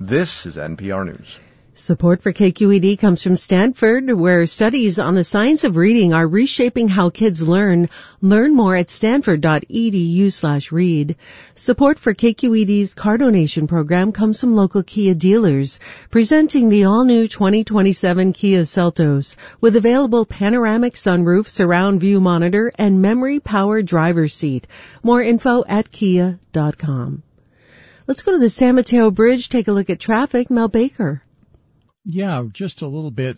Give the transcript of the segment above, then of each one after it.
This is NPR News. Support for KQED comes from Stanford, where studies on the science of reading are reshaping how kids learn. Learn more at stanford.edu/read. Support for KQED's car donation program comes from local Kia dealers, presenting the all-new 2027 Kia Seltos with available panoramic sunroof, surround view monitor, and memory-powered driver's seat. More info at kia.com. Let's go to the San Mateo Bridge, take a look at traffic. Mel Baker. Yeah, just a little bit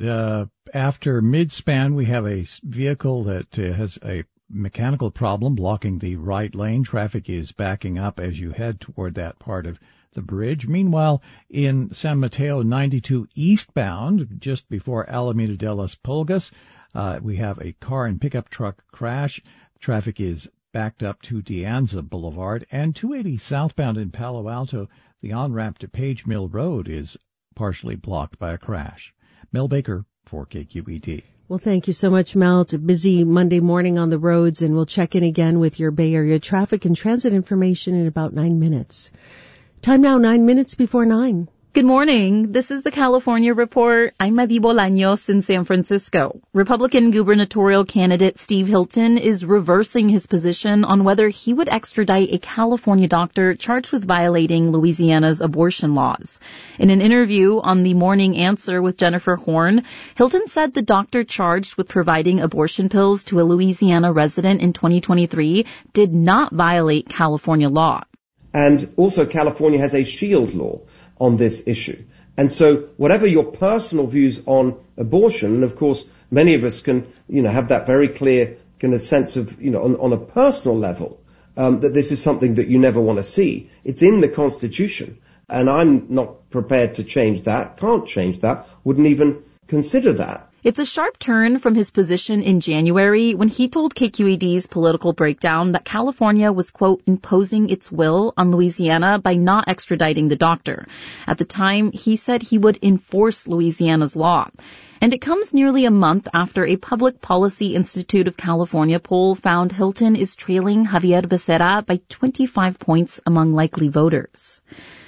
after mid-span, we have a vehicle that has a mechanical problem blocking the right lane. Traffic is backing up as you head toward that part of the bridge. Meanwhile, in San Mateo 92 eastbound, just before Alameda de las Pulgas, we have a car and pickup truck crash. Traffic is backed up to De Anza Boulevard. And 280 southbound in Palo Alto, the on-ramp to Page Mill Road is partially blocked by a crash. Mel Baker for KQED. Well, thank you so much, Mel. It's a busy Monday morning on the roads, and we'll check in again with your Bay Area traffic and transit information in about 9 minutes. Time now, 9 minutes before 9. Good morning. This is the California Report. I'm Madi Bolaños in San Francisco. Republican gubernatorial candidate Steve Hilton is reversing his position on whether he would extradite a California doctor charged with violating Louisiana's abortion laws. In an interview on The Morning Answer with Jennifer Horn, Hilton said the doctor charged with providing abortion pills to a Louisiana resident in 2023 did not violate California law. And also California has a shield law on this issue. And so whatever your personal views on abortion, and of course many of us can, have that very clear kind of sense of, on a personal level, that this is something that you never want to see. It's in the Constitution. And I'm not prepared to change that, can't change that, wouldn't even consider that. It's a sharp turn from his position in January when he told KQED's Political Breakdown that California was, quote, imposing its will on Louisiana by not extraditing the doctor. At the time, he said he would enforce Louisiana's law. And it comes nearly a month after a Public Policy Institute of California poll found Hilton is trailing Javier Becerra by 25 points among likely voters.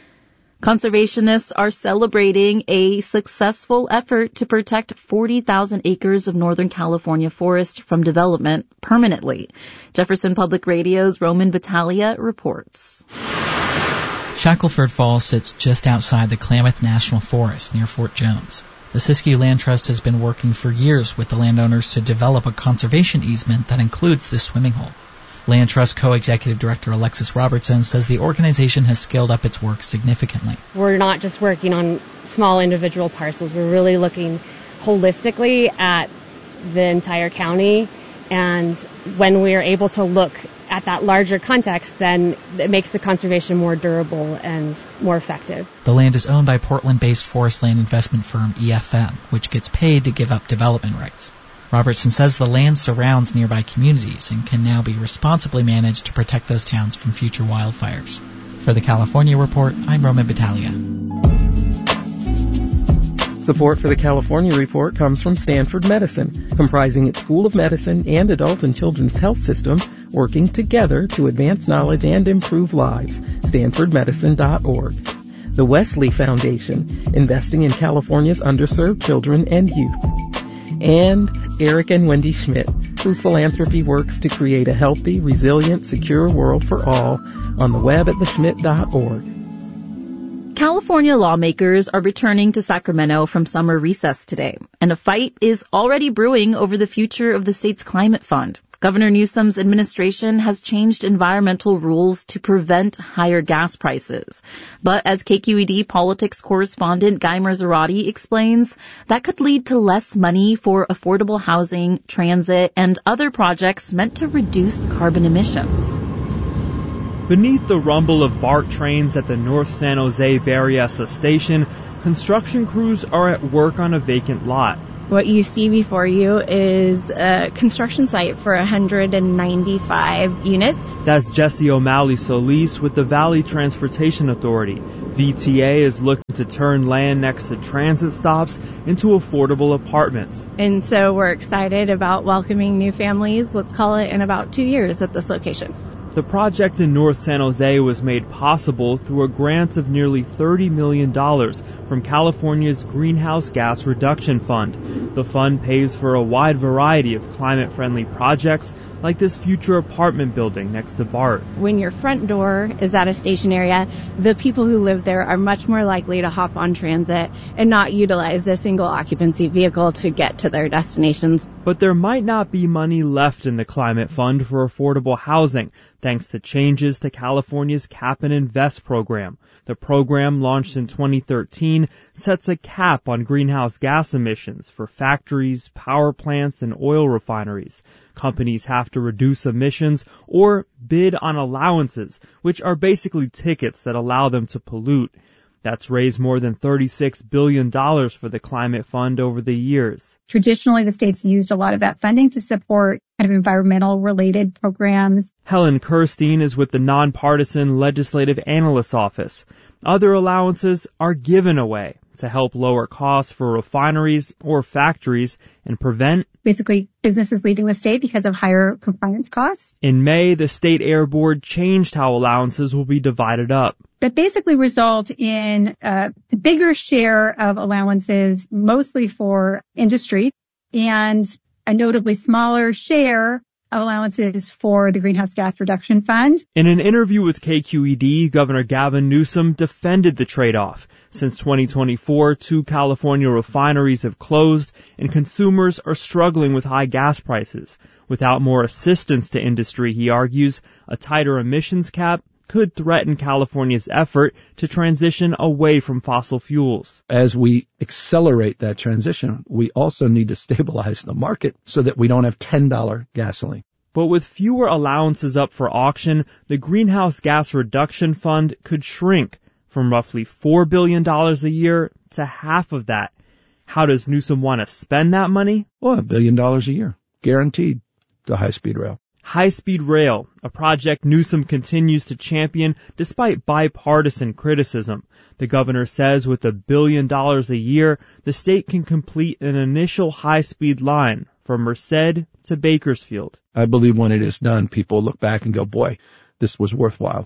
Conservationists are celebrating a successful effort to protect 40,000 acres of Northern California forest from development permanently. Jefferson Public Radio's Roman Battaglia reports. Shackelford Falls sits just outside the Klamath National Forest near Fort Jones. The Siskiyou Land Trust has been working for years with the landowners to develop a conservation easement that includes this swimming hole. Land Trust Co-Executive Director Alexis Robertson says the organization has scaled up its work significantly. We're not just working on small individual parcels. We're really looking holistically at the entire county. And when we are able to look at that larger context, then it makes the conservation more durable and more effective. The land is owned by Portland-based forest land investment firm EFM, which gets paid to give up development rights. Robertson says the land surrounds nearby communities and can now be responsibly managed to protect those towns from future wildfires. For the California Report, I'm Roman Battaglia. Support for the California Report comes from Stanford Medicine, comprising its School of Medicine and adult and children's health systems working together to advance knowledge and improve lives. StanfordMedicine.org. The Wesley Foundation, investing in California's underserved children and youth. And Eric and Wendy Schmidt, whose philanthropy works to create a healthy, resilient, secure world for all on the web at theschmidt.org. California lawmakers are returning to Sacramento from summer recess today, and a fight is already brewing over the future of the state's climate fund. Governor Newsom's administration has changed environmental rules to prevent higher gas prices. But as KQED politics correspondent Guy Marzorati explains, that could lead to less money for affordable housing, transit, and other projects meant to reduce carbon emissions. Beneath the rumble of BART trains at the North San Jose Berryessa station, construction crews are at work on a vacant lot. What you see before you is a construction site for 195 units. That's Jesse O'Malley Solis with the Valley Transportation Authority. VTA is looking to turn land next to transit stops into affordable apartments. And so we're excited about welcoming new families, let's call it, in about 2 years at this location. The project in North San Jose was made possible through a grant of nearly $30 million from California's Greenhouse Gas Reduction Fund. The fund pays for a wide variety of climate-friendly projects like this future apartment building next to BART. When your front door is at a station area, the people who live there are much more likely to hop on transit and not utilize the single occupancy vehicle to get to their destinations. But there might not be money left in the Climate Fund for affordable housing, thanks to changes to California's Cap and Invest program. The program, launched in 2013, sets a cap on greenhouse gas emissions for factories, power plants, and oil refineries. Companies have to reduce emissions or bid on allowances, which are basically tickets that allow them to pollute. That's raised more than $36 billion for the Climate Fund over the years. Traditionally, the state's used a lot of that funding to support kind of environmental-related programs. Helen Kirstein is with the Nonpartisan Legislative Analyst's Office. Other allowances are given away to help lower costs for refineries or factories and prevent basically businesses leaving the state because of higher compliance costs. In May, the State Air Board changed how allowances will be divided up. That basically result in a bigger share of allowances, mostly for industry, and a notably smaller share of allowances for the Greenhouse Gas Reduction Fund. In an interview with KQED, Governor Gavin Newsom defended the trade-off. Since 2024, 2 California refineries have closed, and consumers are struggling with high gas prices. Without more assistance to industry, he argues, a tighter emissions cap could threaten California's effort to transition away from fossil fuels. As we accelerate that transition, we also need to stabilize the market so that we don't have $10 gasoline. But with fewer allowances up for auction, the Greenhouse Gas Reduction Fund could shrink from roughly $4 billion a year to half of that. How does Newsom want to spend that money? Well, $1 billion a year, guaranteed to high-speed rail. High-speed rail, a project Newsom continues to champion despite bipartisan criticism. The governor says with $1 billion a year, the state can complete an initial high-speed line from Merced to Bakersfield. I believe when it is done, people look back and go, boy, this was worthwhile.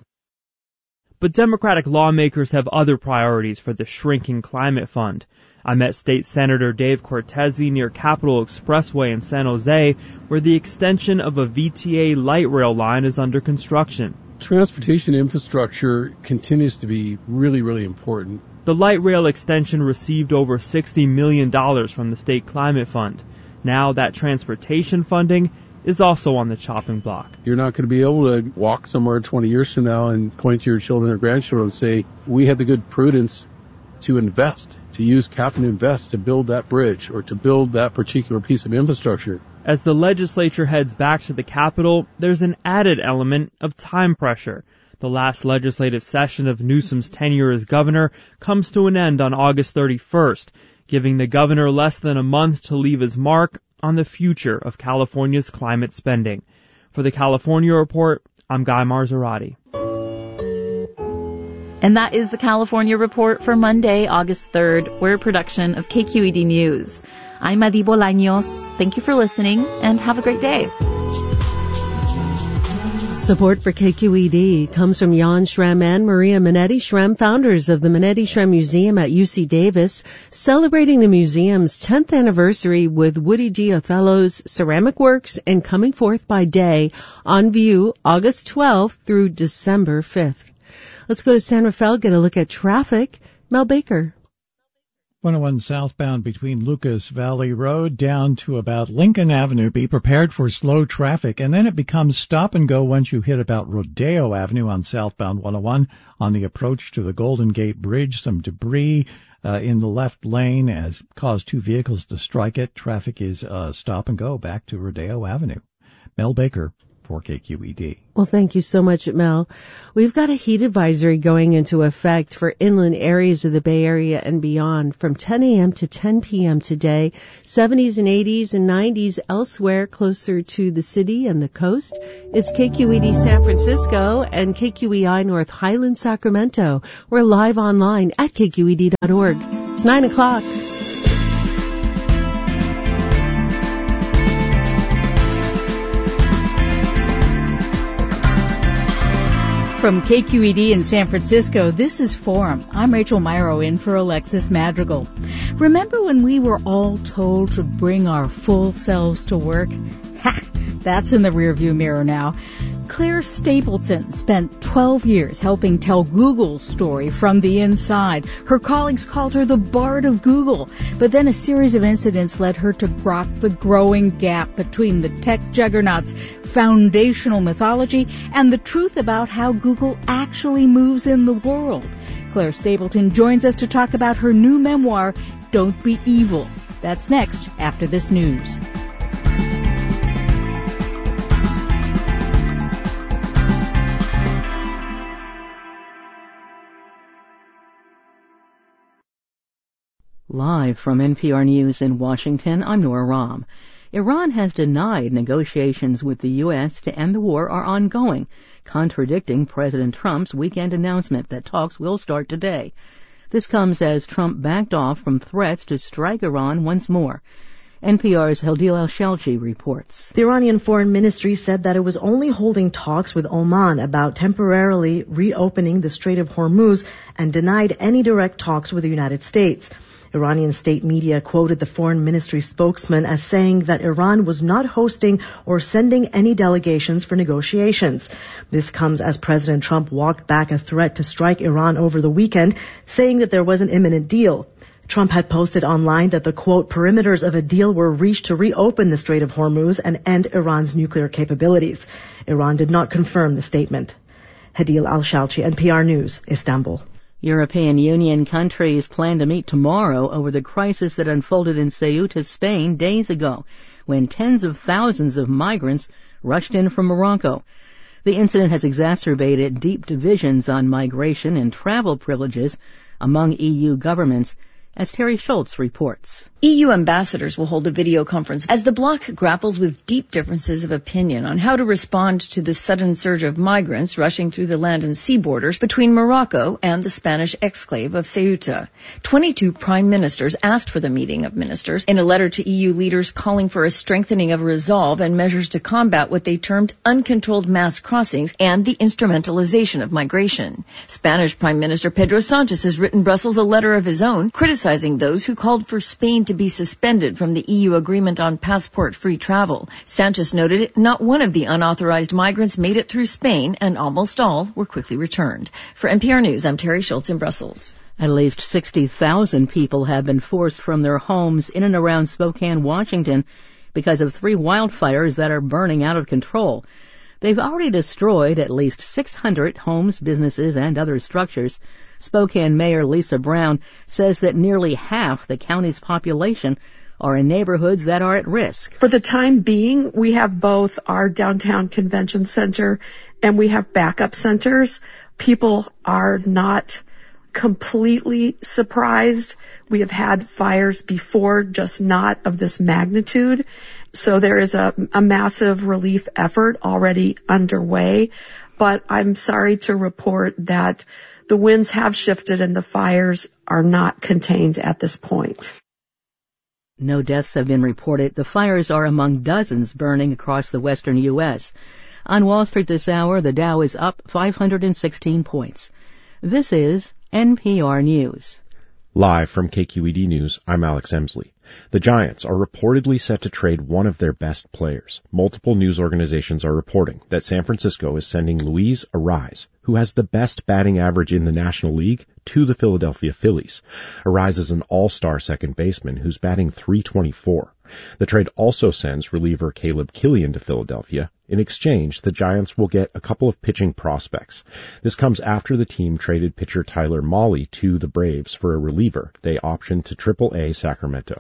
But Democratic lawmakers have other priorities for the shrinking climate fund. I met State Senator Dave Cortese near Capitol Expressway in San Jose, where the extension of a VTA light rail line is under construction. Transportation infrastructure continues to be really, really important. The light rail extension received over $60 million from the State Climate Fund. Now that transportation funding is also on the chopping block. You're not going to be able to walk somewhere 20 years from now and point to your children or grandchildren and say, we had the good prudence to invest, to use Cap and Invest to build that bridge or to build that particular piece of infrastructure. As the legislature heads back to the Capitol, there's an added element of time pressure. The last legislative session of Newsom's tenure as governor comes to an end on August 31st, giving the governor less than a month to leave his mark on the future of California's climate spending. For the California Report, I'm Guy Marzorati. And that is the California Report for Monday, August 3rd. We're a production of KQED News. I'm Adi Bolaños. Thank you for listening, and have a great day. Support for KQED comes from Jan Schremm and Maria Minetti Schremm, founders of the Minetti Schremm Museum at UC Davis, celebrating the museum's 10th anniversary with Woody G. Othello's ceramic works and Coming Forth by Day on view August 12th through December 5th. Let's go to San Rafael, get a look at traffic. Mel Baker. 101 southbound between Lucas Valley Road down to about Lincoln Avenue. Be prepared for slow traffic, and then it becomes stop and go once you hit about Rodeo Avenue on southbound 101 on the approach to the Golden Gate Bridge. Some debris in the left lane has caused 2 vehicles to strike it. Traffic is stop and go back to Rodeo Avenue. Mel Baker for KQED. Well, thank you so much, Mel. We've got a heat advisory going into effect for inland areas of the Bay Area and beyond from 10 a.m. to 10 p.m. today. 70s and 80s and 90s elsewhere closer to the city and the coast. It's KQED San Francisco and KQEI North Highland Sacramento. We're live online at kqed.org. It's 9 o'clock. From KQED in San Francisco, this is Forum. I'm Rachel Myro in for Alexis Madrigal. Remember when we were all told to bring our full selves to work? Ha! That's in the rearview mirror now. Claire Stapleton spent 12 years helping tell Google's story from the inside. Her colleagues called her the Bard of Google. But then a series of incidents led her to grok the growing gap between the tech juggernaut's foundational mythology and the truth about how Google actually moves in the world. Claire Stapleton joins us to talk about her new memoir, Don't Be Evil. That's next after this news. Live from NPR News in Washington, I'm Nora Rahm. Iran has denied negotiations with the U.S. to end the war are ongoing, contradicting President Trump's weekend announcement that talks will start today. This comes as Trump backed off from threats to strike Iran once more. NPR's Hadeel Al-Shalchi reports. The Iranian Foreign Ministry said that it was only holding talks with Oman about temporarily reopening the Strait of Hormuz and denied any direct talks with the United States. Iranian state media quoted the foreign ministry spokesman as saying that Iran was not hosting or sending any delegations for negotiations. This comes as President Trump walked back a threat to strike Iran over the weekend, saying that there was an imminent deal. Trump had posted online that the, quote, perimeters of a deal were reached to reopen the Strait of Hormuz and end Iran's nuclear capabilities. Iran did not confirm the statement. Hadeel Al-Shalchi, NPR News, Istanbul. European Union countries plan to meet tomorrow over the crisis that unfolded in Ceuta, Spain, days ago, when tens of thousands of migrants rushed in from Morocco. The incident has exacerbated deep divisions on migration and travel privileges among EU governments, as Terry Schultz reports. EU ambassadors will hold a video conference as the bloc grapples with deep differences of opinion on how to respond to the sudden surge of migrants rushing through the land and sea borders between Morocco and the Spanish exclave of Ceuta. 22 prime ministers asked for the meeting of ministers in a letter to EU leaders calling for a strengthening of resolve and measures to combat what they termed uncontrolled mass crossings and the instrumentalization of migration. Spanish Prime Minister Pedro Sanchez has written Brussels a letter of his own criticizing those who called for Spain to be suspended from the EU agreement on passport-free travel. Sanchez noted not one of the unauthorized migrants made it through Spain, and almost all were quickly returned. For NPR News, I'm Terry Schultz in Brussels. At least 60,000 people have been forced from their homes in and around Spokane, Washington, because of 3 wildfires that are burning out of control. They've already destroyed at least 600 homes, businesses, and other structures. Spokane Mayor Lisa Brown says that nearly half the county's population are in neighborhoods that are at risk. For the time being, we have both our downtown convention center and we have backup centers. People are not completely surprised. We have had fires before, just not of this magnitude. So there is a massive relief effort already underway. But I'm sorry to report that the winds have shifted and the fires are not contained at this point. No deaths have been reported. The fires are among dozens burning across the western U.S. On Wall Street this hour, the Dow is up 516 points. This is NPR News. Live from KQED News, I'm Alex Emsley. The Giants are reportedly set to trade one of their best players. Multiple news organizations are reporting that San Francisco is sending Luis Arraez, who has the best batting average in the National League, to the Philadelphia Phillies. Arraez is an all-star second baseman who's batting .324. The trade also sends reliever Caleb Killian to Philadelphia. In exchange, the Giants will get a couple of pitching prospects. This comes after the team traded pitcher Tyler Mahle to the Braves for a reliever they optioned to AAA Sacramento.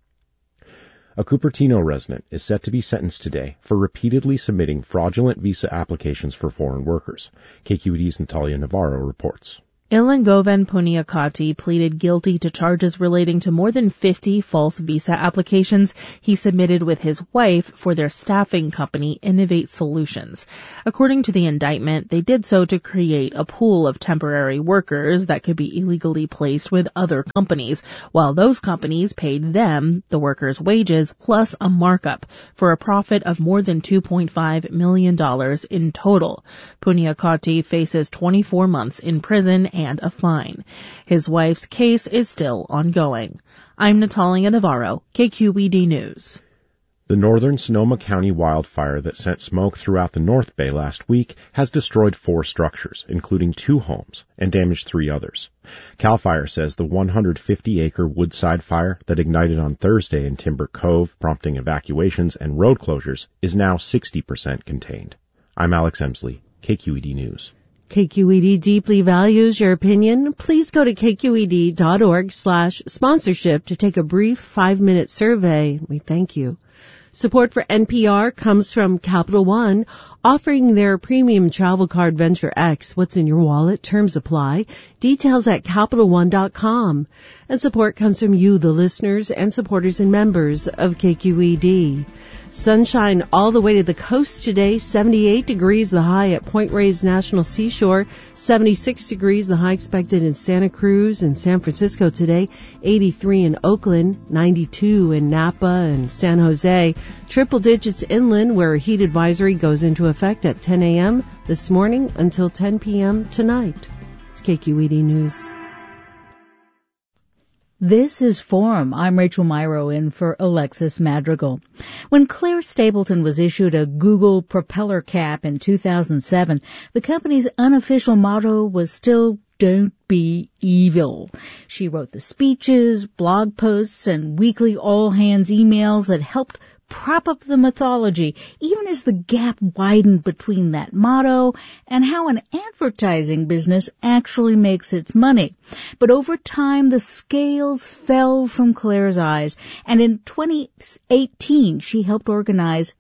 A Cupertino resident is set to be sentenced today for repeatedly submitting fraudulent visa applications for foreign workers. KQED's Natalia Navarro reports. Ilangovan Punyakati pleaded guilty to charges relating to more than 50 false visa applications he submitted with his wife for their staffing company, Innovate Solutions. According to the indictment, they did so to create a pool of temporary workers that could be illegally placed with other companies, while those companies paid them, the workers' wages, plus a markup, for a profit of more than $2.5 million in total. Punyakati faces 24 months in prison and a fine. His wife's case is still ongoing. I'm Natalia Navarro, KQED News. The northern Sonoma County wildfire that sent smoke throughout the North Bay last week has destroyed 4 structures, including 2 homes, and damaged 3 others. CAL FIRE says the 150-acre Woodside fire that ignited on Thursday in Timber Cove, prompting evacuations and road closures, is now 60% contained. I'm Alex Emsley, KQED News. KQED deeply values your opinion. Please go to kqed.org/sponsorship to take a brief 5-minute survey. We thank you. Support for NPR comes from Capital One, offering their premium travel card Venture X. What's in your wallet? Terms apply. Details at CapitalOne.com. And support comes from you, the listeners and supporters and members of KQED. Sunshine all the way to the coast today. 78 degrees the high at Point Reyes National Seashore. 76 degrees the high expected in Santa Cruz and San Francisco today. 83 in Oakland. 92 in Napa and San Jose. Triple digits inland, where a heat advisory goes into effect at 10 a.m. this morning until 10 p.m. tonight. It's KQED News. This is Forum. I'm Rachel Myrow in for Alexis Madrigal. When Claire Stapleton was issued a Google propeller cap in 2007, the company's unofficial motto was still "Don't be evil." She wrote the speeches, blog posts, and weekly all-hands emails that helped prop up the mythology, even as the gap widened between that motto and how an advertising business actually makes its money. But over time, the scales fell from Claire's eyes, and in 2018, she helped organize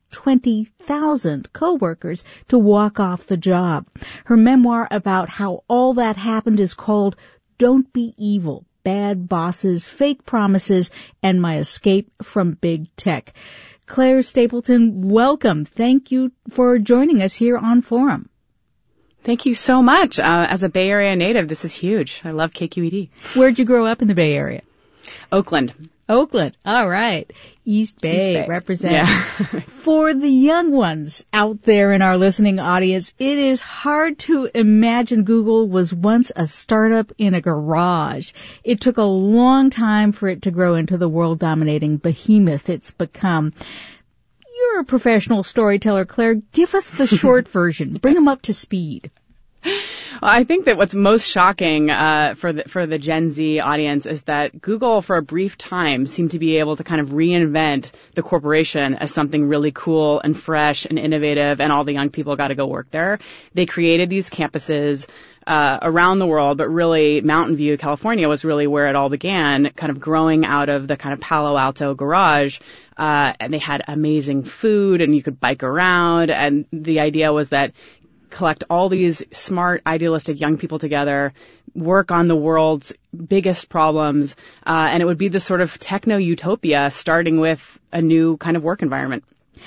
20,000 co-workers to walk off the job. Her memoir about how all that happened is called Don't Be Evil: Bad Bosses, Fake Promises, and My Escape from Big Tech. Claire Stapleton, welcome. Thank you for joining us here on Forum. Thank you so much. As a Bay Area native, this is huge. I love KQED. Where'd you grow up in the Bay Area? Oakland. Oakland. All right. East Bay. Represent. Yeah. For the young ones out there in our listening audience, it is hard to imagine Google was once a startup in a garage. It took a long time for it to grow into the world-dominating behemoth it's become. You're a professional storyteller, Claire. Give us the short version. Bring them up to speed. Well, I think that what's most shocking for the Gen Z audience is that Google, for a brief time, seemed to be able to kind of reinvent the corporation as something really cool and fresh and innovative, and all the young people got to go work there. They created these campuses around the world, but really Mountain View, California was really where it all began, kind of growing out of the kind of Palo Alto garage. And they had amazing food, and you could bike around, and the idea was that collect all these smart, idealistic young people together, work on the world's biggest problems, and it would be this sort of techno-utopia starting with a new kind of work environment.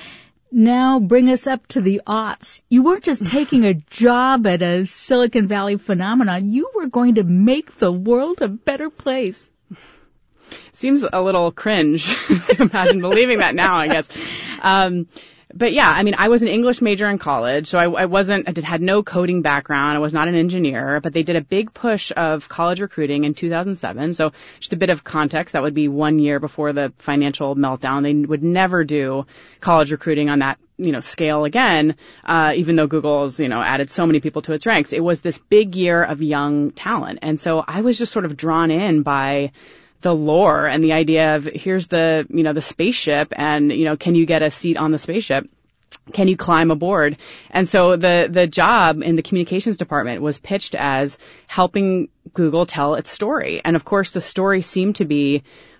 Now bring us up to the aughts. You weren't just taking a job at a Silicon Valley phenomenon. You were going to make the world a better place. Seems a little cringe to imagine believing that now, I guess. But yeah, I mean, I was an English major in college, so I had no coding background. I was not an engineer, but they did a big push of college recruiting in 2007. So just a bit of context, that would be 1 year before the financial meltdown. They would never do college recruiting on that, scale again, even though Google's, added so many people to its ranks. It was this big year of young talent. And so I was just sort of drawn in by the lore and the idea of here's the, the spaceship and, can you get a seat on the spaceship? Can you climb aboard? And so the job in the communications department was pitched as helping Google tell its story. And of course, the story seemed to be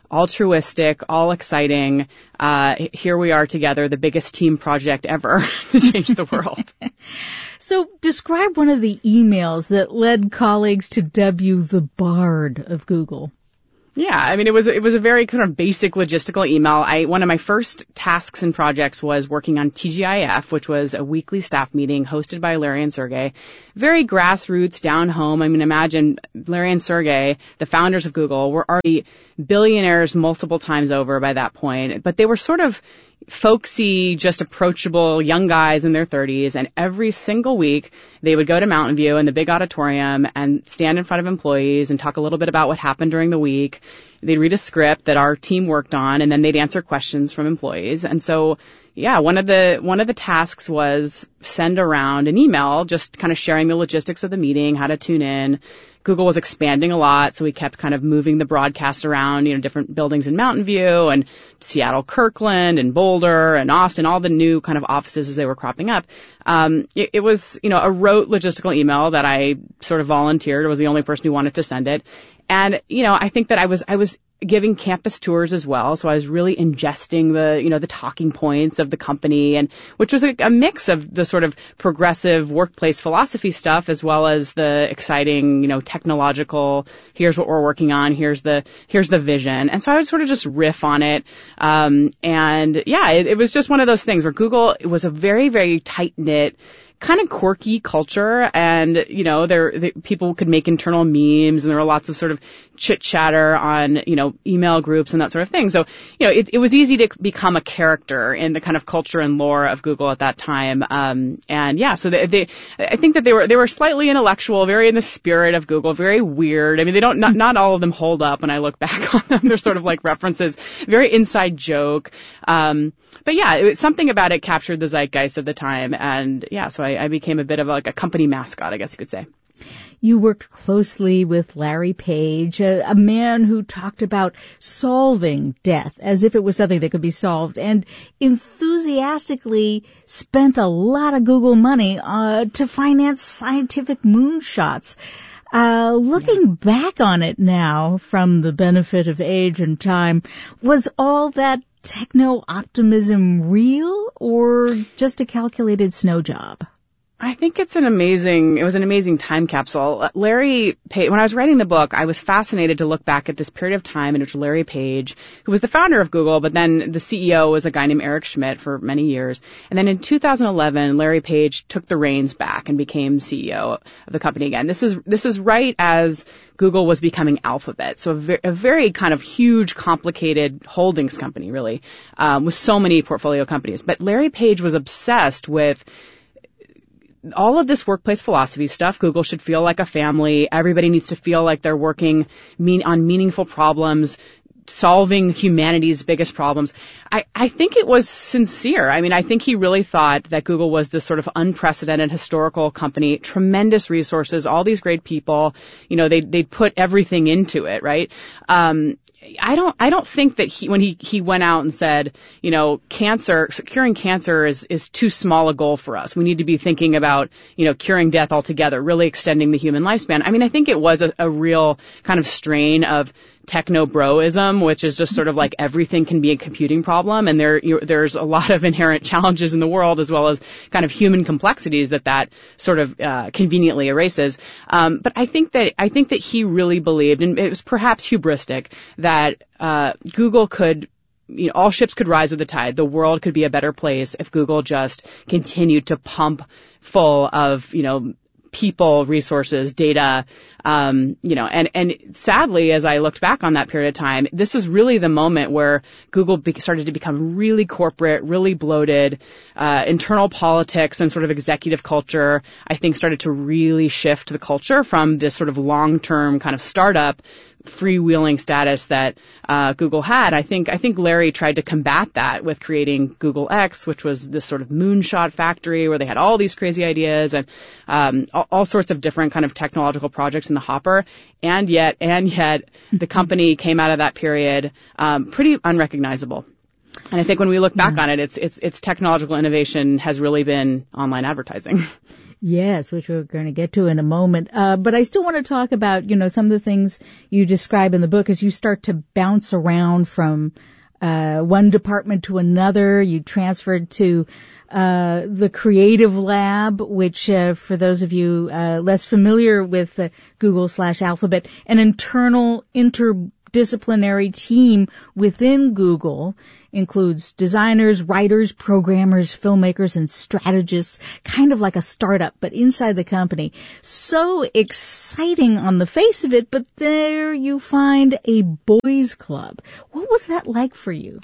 altruistic, all exciting. Here we are together, the biggest team project ever to change the world. So describe one of the emails that led colleagues to dub you the Bard of Google. Yeah, I mean, it was a very kind of basic logistical email. One of my first tasks and projects was working on TGIF, which was a weekly staff meeting hosted by Larry and Sergey. Very grassroots, down home. I mean, imagine Larry and Sergey, the founders of Google, were already billionaires multiple times over by that point, but they were sort of folksy, just approachable young guys in their 30s, and every single week they would go to Mountain View in the big auditorium and stand in front of employees and talk a little bit about what happened during the week. They'd read a script that our team worked on, and then they'd answer questions from employees. And so, yeah, one of the tasks was send around an email just kind of sharing the logistics of the meeting, how to tune in. Google was expanding a lot, so we kept kind of moving the broadcast around, different buildings in Mountain View and Seattle, Kirkland and Boulder and Austin, all the new kind of offices as they were cropping up. It was, a rote logistical email that I sort of volunteered. I was the only person who wanted to send it. And, I think that I was giving campus tours as well. So I was really ingesting the talking points of the company, and which was a mix of the sort of progressive workplace philosophy stuff as well as the exciting, technological, here's what we're working on, here's the vision. And so I would sort of just riff on it. It was just one of those things where Google was a very, very tight-knit, kind of quirky culture, and people could make internal memes, and there were lots of sort of chit chatter on email groups and that sort of thing. So it was easy to become a character in the kind of culture and lore of Google at that time. So I think that they were slightly intellectual, very in the spirit of Google, very weird. I mean, they don't not all of them hold up when I look back on them. They're sort of like references, very inside joke. But yeah, something about it captured the zeitgeist of the time, and yeah, so I became a bit of like a company mascot, I guess you could say. You worked closely with Larry Page, a man who talked about solving death as if it was something that could be solved, and enthusiastically spent a lot of Google money to finance scientific moonshots. Looking back on it now, from the benefit of age and time, was all that techno-optimism real or just a calculated snow job? I think it was an amazing time capsule. Larry Page, when I was writing the book, I was fascinated to look back at this period of time in which Larry Page, who was the founder of Google, but then the CEO was a guy named Eric Schmidt for many years. And then in 2011, Larry Page took the reins back and became CEO of the company again. This is right as Google was becoming Alphabet. So a very kind of huge, complicated holdings company, really, with so many portfolio companies. But Larry Page was obsessed with all of this workplace philosophy stuff. Google should feel like a family. Everybody needs to feel like they're working on meaningful problems, solving humanity's biggest problems. I think it was sincere. I mean, I think he really thought that Google was this sort of unprecedented historical company, tremendous resources, all these great people. They'd put everything into it, right? I don't think that when he went out and said, curing cancer is too small a goal for us. We need to be thinking about, curing death altogether, really extending the human lifespan. I mean, I think it was a real kind of strain of techno-broism, which is just sort of like everything can be a computing problem, and there's a lot of inherent challenges in the world as well as kind of human complexities that sort of conveniently erases. But I think that he really believed, and it was perhaps hubristic, that Google could, all ships could rise with the tide. The world could be a better place if Google just continued to pump full of, people, resources, data, and sadly, as I looked back on that period of time, this is really the moment where Google started to become really corporate, really bloated. Internal politics and sort of executive culture, I think, started to really shift the culture from this sort of long-term kind of startup freewheeling status that Google had. I think Larry tried to combat that with creating Google X, which was this sort of moonshot factory where they had all these crazy ideas and all sorts of different kind of technological projects in the hopper. And yet the company came out of that period pretty unrecognizable. And I think when we look back on it, its technological innovation has really been online advertising. Yes, which we're going to get to in a moment. But I still want to talk about, some of the things you describe in the book as you start to bounce around from one department to another. You transferred to the Creative Lab, which for those of you less familiar with Google/Alphabet, an internal interdisciplinary team within Google includes designers, writers, programmers, filmmakers, and strategists, kind of like a startup, but inside the company. So exciting on the face of it, but there you find a boys' club. What was that like for you?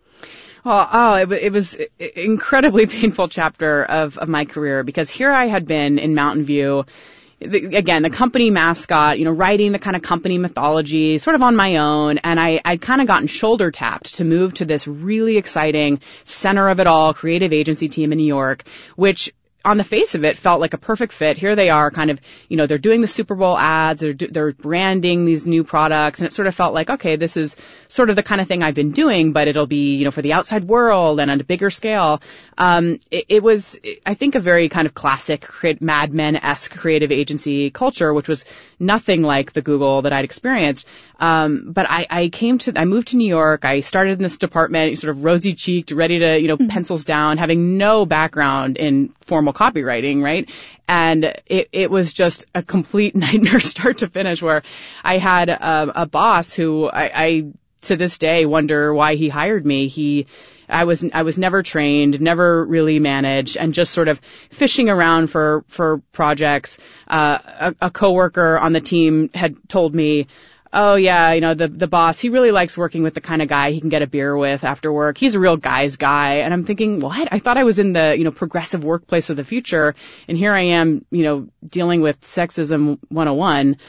Well, it was an incredibly painful chapter of my career, because here I had been in Mountain View, the company mascot, writing the kind of company mythology sort of on my own. And I'd kind of gotten shoulder tapped to move to this really exciting center of it all creative agency team in New York, which on the face of it felt like a perfect fit. Here they are kind of, they're doing the Super Bowl ads, they're branding these new products, and it sort of felt like, okay, this is sort of the kind of thing I've been doing, but it'll be, for the outside world and on a bigger scale. It was, I think, a very kind of classic Mad Men-esque creative agency culture, which was nothing like the Google that I'd experienced. But I moved to New York. I started in this department, sort of rosy-cheeked, ready to, pencils down, having no background in formal copywriting, right? And it was just a complete nightmare start to finish, where I had a boss who I to this day wonder why he hired me. I was never trained, never really managed, and just sort of fishing around for projects. A coworker on the team had told me, oh yeah, the boss, he really likes working with the kind of guy he can get a beer with after work. He's a real guy's guy. And I'm thinking, what? I thought I was in the, progressive workplace of the future. And here I am, dealing with sexism 101.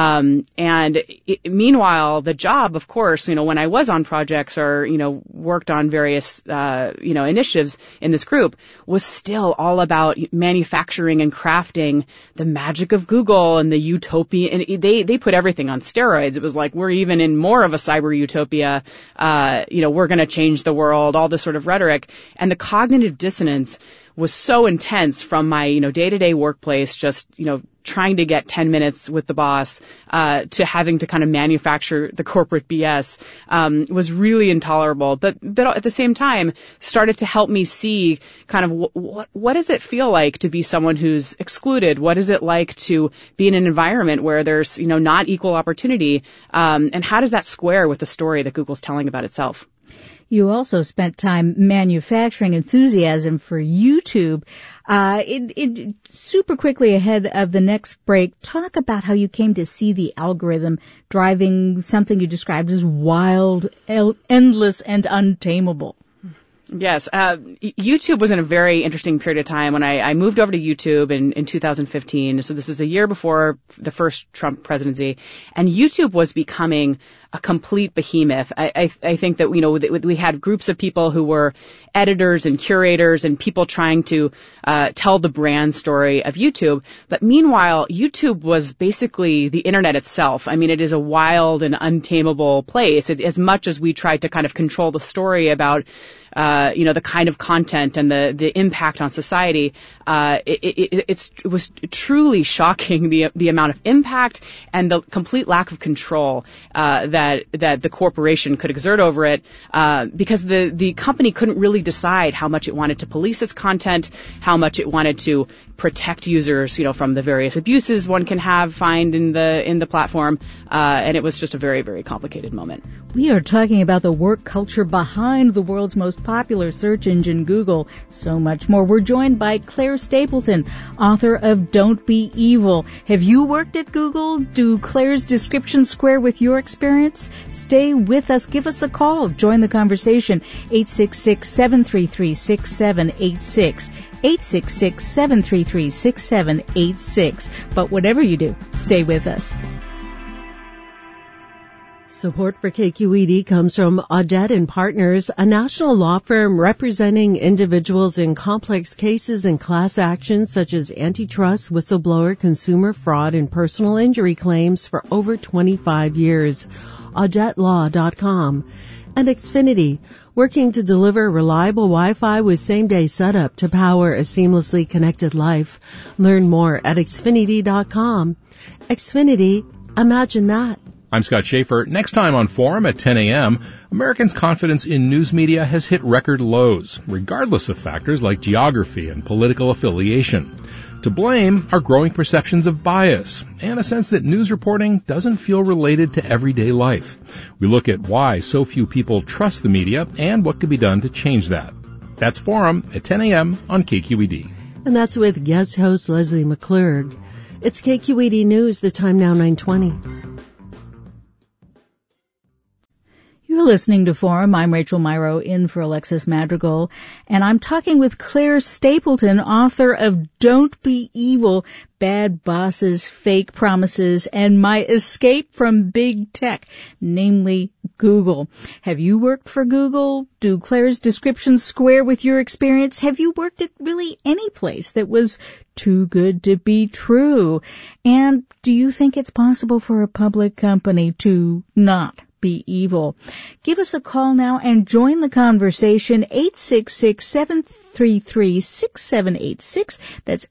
Meanwhile, the job, of course, when I was on projects or, worked on various, initiatives in this group, was still all about manufacturing and crafting the magic of Google and the utopia. And they put everything on steroids. It was like, we're even in more of a cyber utopia. We're going to change the world, all this sort of rhetoric. And the cognitive dissonance was so intense from my, day-to-day workplace, just, trying to get 10 minutes with the boss, to having to kind of manufacture the corporate BS, was really intolerable. But at the same time, started to help me see kind of what does it feel like to be someone who's excluded? What is it like to be in an environment where there's, not equal opportunity? And how does that square with the story that Google's telling about itself? You also spent time manufacturing enthusiasm for YouTube. Super quickly ahead of the next break, talk about how you came to see the algorithm driving something you described as wild, endless, and untamable. Yes. YouTube was in a very interesting period of time when I moved over to YouTube in 2015. So this is a year before the first Trump presidency. And YouTube was becoming a complete behemoth. I think that, we had groups of people who were editors and curators and people trying to tell the brand story of YouTube. But meanwhile, YouTube was basically the internet itself. I mean, it is a wild and untamable place. As much as we tried to kind of control the story about the kind of content and the impact on society, it was truly shocking the amount of impact and the complete lack of control that the corporation could exert over it, because the company couldn't really decide how much it wanted to police its content, how much it wanted to protect users, from the various abuses one can find in the platform, and it was just a very, very complicated moment. We are talking about the work culture behind the world's most popular search engine, Google. So much more. We're joined by Claire Stapleton, author of Don't Be Evil. Have you worked at Google? Do Claire's descriptions square with your experience? Stay with us. Give us a call. Join the conversation. 866-733-6786. 866-733-6786. But whatever you do, stay with us. Support for KQED comes from Audette & Partners, a national law firm representing individuals in complex cases and class actions such as antitrust, whistleblower, consumer fraud, and personal injury claims for over 25 years. AudetteLaw.com. And Xfinity, working to deliver reliable Wi-Fi with same-day setup to power a seamlessly connected life. Learn more at Xfinity.com. Xfinity, imagine that. I'm Scott Schaefer. Next time on Forum at 10 a.m., Americans' confidence in news media has hit record lows, regardless of factors like geography and political affiliation. To blame are growing perceptions of bias and a sense that news reporting doesn't feel related to everyday life. We look at why so few people trust the media and what could be done to change that. That's Forum at 10 a.m. on KQED. And that's with guest host Leslie McClurg. It's KQED News, the time now 9:20. You're listening to Forum. I'm Rachel Myrow, in for Alexis Madrigal, and I'm talking with Claire Stapleton, author of Don't Be Evil, Bad Bosses, Fake Promises, and My Escape from Big Tech, namely Google. Have you worked for Google? Do Claire's descriptions square with your experience? Have you worked at really any place that was too good to be true? And do you think it's possible for a public company to not be evil? Give us a call now and join the conversation. 866-733-6786. That's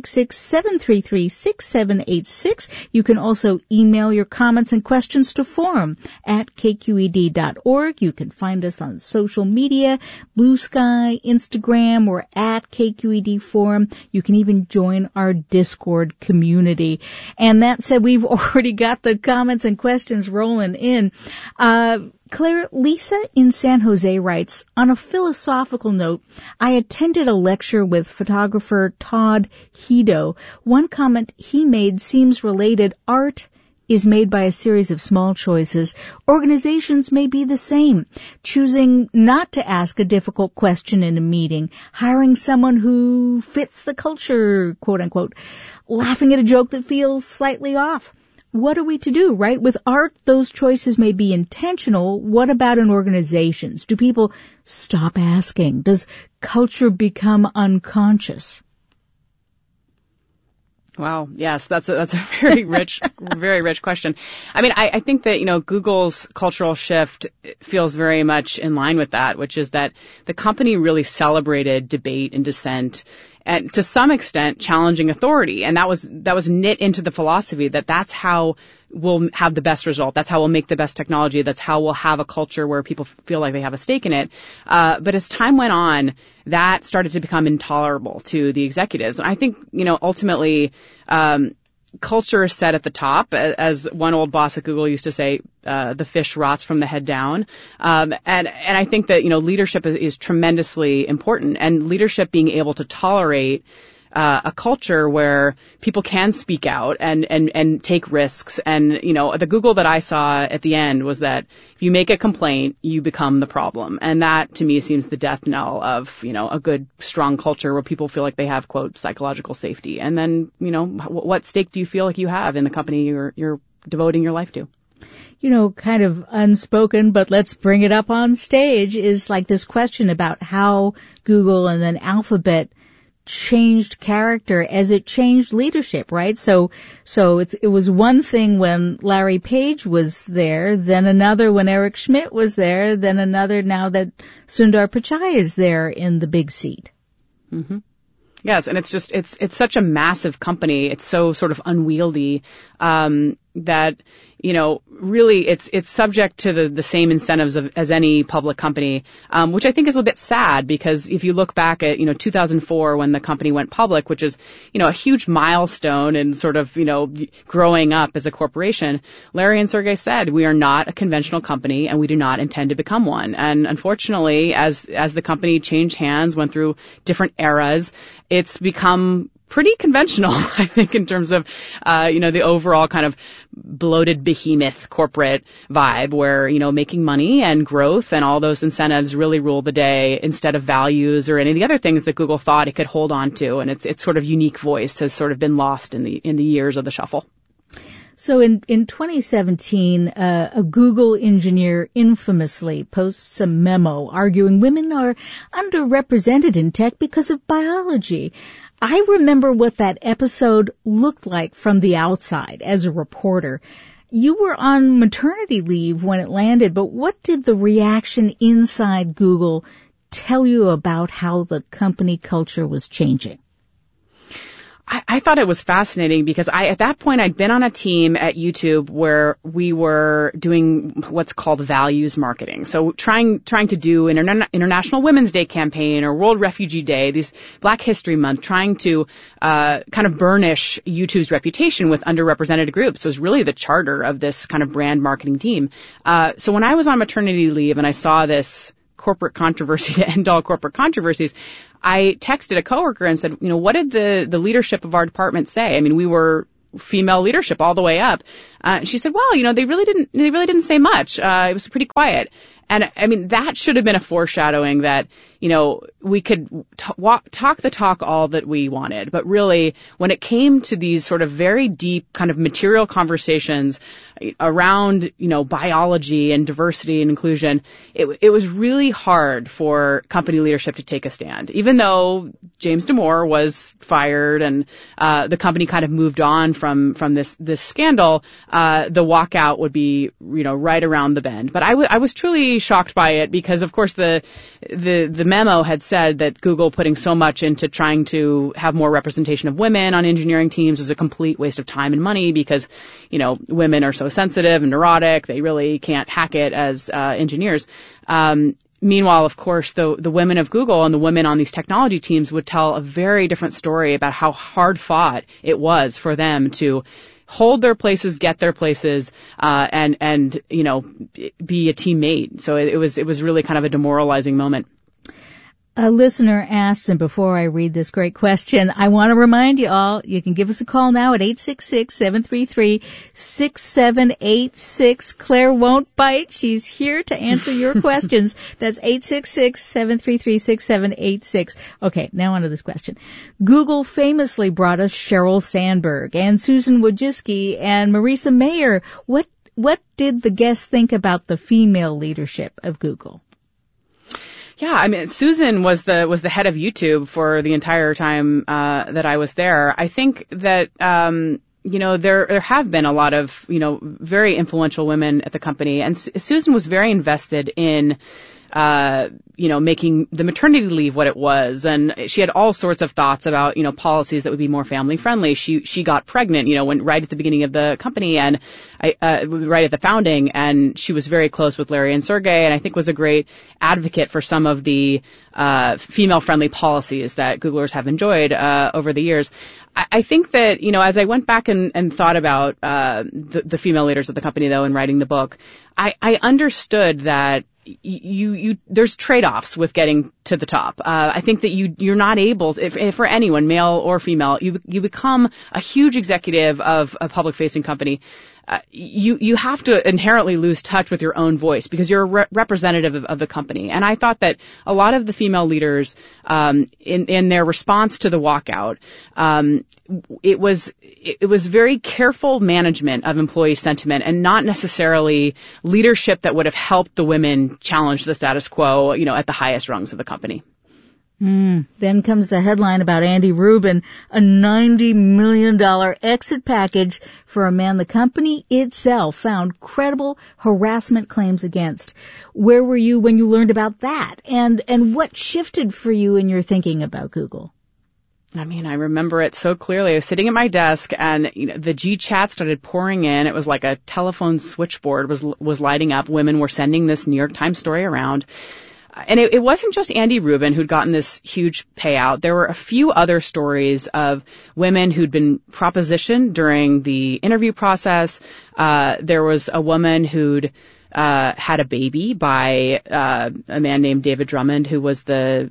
866-733-6786. You can also email your comments and questions to forum@kqed.org. You can find us on social media, Blue Sky, Instagram, or at KQED Forum. You can even join our Discord community. And that said, we've already got the comments and questions rolling in. Claire, Lisa in San Jose writes, on a philosophical note, I attended a lecture with photographer Todd Hido. One comment he made seems related. Art is made by a series of small choices. Organizations may be the same. Choosing not to ask a difficult question in a meeting, hiring someone who fits the culture, quote unquote, laughing at a joke that feels slightly off. What are we to do, right? With art, those choices may be intentional. What about in organizations? Do people stop asking? Does culture become unconscious? Wow. Yes, that's a very rich, very rich question. I mean, I think that, Google's cultural shift feels very much in line with that, which is that the company really celebrated debate and dissent and to some extent challenging authority. And that was knit into the philosophy that that's how we'll have the best result. That's how we'll make the best technology. That's how we'll have a culture where people feel like they have a stake in it. But as time went on, that started to become intolerable to the executives. And I think, ultimately, culture is set at the top. As one old boss at Google used to say, the fish rots from the head down. And I think that, leadership is tremendously important, and leadership being able to tolerate a culture where people can speak out and take risks. And, the Google that I saw at the end was that if you make a complaint, you become the problem. And that, to me, seems the death knell of, a good, strong culture where people feel like they have, quote, psychological safety. And then, what stake do you feel like you have in the company you're devoting your life to? Kind of unspoken, but let's bring it up on stage, is like this question about how Google and then Alphabet changed character as it changed leadership, right? So it was one thing when Larry Page was there, then another when Eric Schmidt was there, then another now that Sundar Pichai is there in the big seat. Mm-hmm. Yes, and it's such a massive company. It's so sort of unwieldy that really it's subject to the same incentives as any public company, which I think is a bit sad, because if you look back at 2004 when the company went public, which is a huge milestone and sort of growing up as a corporation, Larry and Sergey said, we are not a conventional company and we do not intend to become one. And unfortunately, as the company changed hands, went through different eras, it's become pretty conventional, I think, in terms of, the overall kind of bloated behemoth corporate vibe where, making money and growth and all those incentives really rule the day instead of values or any of the other things that Google thought it could hold on to. And its sort of unique voice has sort of been lost in the years of the shuffle. So in 2017, a Google engineer infamously posts a memo arguing women are underrepresented in tech because of biology. I remember what that episode looked like from the outside as a reporter. You were on maternity leave when it landed, but what did the reaction inside Google tell you about how the company culture was changing? I thought it was fascinating because at that point I'd been on a team at YouTube where we were doing what's called values marketing. So trying to do an International Women's Day campaign or World Refugee Day, these Black History Month, trying to kind of burnish YouTube's reputation with underrepresented groups. So it was really the charter of this kind of brand marketing team. So when I was on maternity leave and I saw this corporate controversy to end all corporate controversies, I texted a coworker and said, what did the leadership of our department say? I mean, we were female leadership all the way up. She said, well, they really didn't say much. It was pretty quiet. And I mean, that should have been a foreshadowing that, we could talk the talk all that we wanted. But really, when it came to these sort of very deep kind of material conversations around, biology and diversity and inclusion, it was really hard for company leadership to take a stand. Even though James Damore was fired and the company kind of moved on from this scandal, the walkout would be, right around the bend. But I was truly shocked by it because, of course, the memo had said that Google putting so much into trying to have more representation of women on engineering teams was a complete waste of time and money because, women are so sensitive and neurotic. They really can't hack it as engineers. Meanwhile, of course, the women of Google and the women on these technology teams would tell a very different story about how hard fought it was for them to hold their places, get their places, and be a teammate. So it was really kind of a demoralizing moment. A listener asked, and before I read this great question, I want to remind you all, you can give us a call now at 866-733-6786. Claire won't bite. She's here to answer your questions. That's 866-733-6786. Okay, now on to this question. Google famously brought us Sheryl Sandberg and Susan Wojcicki and Marisa Mayer. What did the guests think about the female leadership of Google? Yeah, I mean, Susan was the head of YouTube for the entire time that I was there. I think that there have been a lot of very influential women at the company, and Susan was very invested in making the maternity leave what it was. And she had all sorts of thoughts about, policies that would be more family friendly. She got pregnant, when right at the beginning of the company and right at the founding. And she was very close with Larry and Sergey, and I think was a great advocate for some of the, female friendly policies that Googlers have enjoyed, over the years. I think that, as I went back and thought about, the female leaders of the company though, in writing the book, I understood that there's trade-offs with getting to the top. I think that you're not able to, if for anyone, male or female, you become a huge executive of a public-facing company. You have to inherently lose touch with your own voice because you're a representative of the company. And I thought that a lot of the female leaders, in their response to the walkout, it was very careful management of employee sentiment and not necessarily leadership that would have helped the women challenge the status quo, at the highest rungs of the company. Then comes the headline about Andy Rubin, a $90 million exit package for a man the company itself found credible harassment claims against. Where were you when you learned about that? And what shifted for you in your thinking about Google? I mean, I remember it so clearly. I was sitting at my desk and the G-chat started pouring in. It was like a telephone switchboard was lighting up. Women were sending this New York Times story around. And it wasn't just Andy Rubin who'd gotten this huge payout. There were a few other stories of women who'd been propositioned during the interview process. There was a woman who'd had a baby by a man named David Drummond, who was the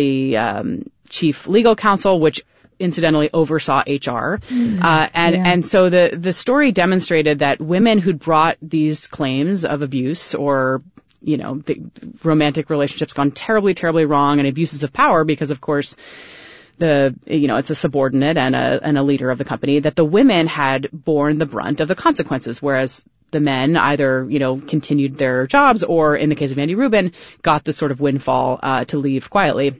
chief legal counsel, which incidentally oversaw HR. And so the story demonstrated that women who'd brought these claims of abuse or the romantic relationships gone terribly, terribly wrong and abuses of power, because of course it's a subordinate and a leader of the company, that the women had borne the brunt of the consequences, whereas the men either, continued their jobs or, in the case of Andy Rubin, got the sort of windfall to leave quietly.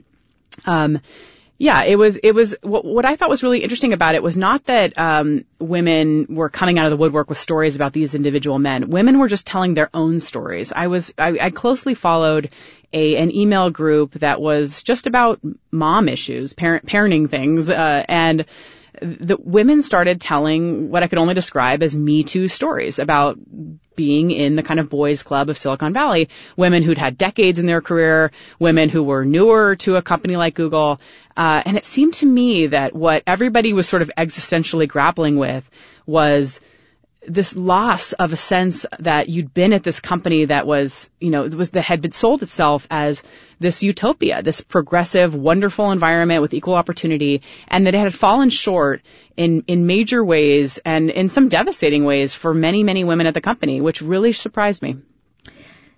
It was what I thought was really interesting about it was not that women were coming out of the woodwork with stories about these individual men. Women were just telling their own stories. I closely followed an email group that was just about mom issues, parenting things, and the women started telling what I could only describe as Me Too stories about being in the kind of boys club of Silicon Valley, women who'd had decades in their career, women who were newer to a company like Google. And it seemed to me that what everybody was sort of existentially grappling with was this loss of a sense that you'd been at this company that that had been sold itself as this utopia, this progressive, wonderful environment with equal opportunity, and that it had fallen short in major ways and in some devastating ways for many, many women at the company, which really surprised me.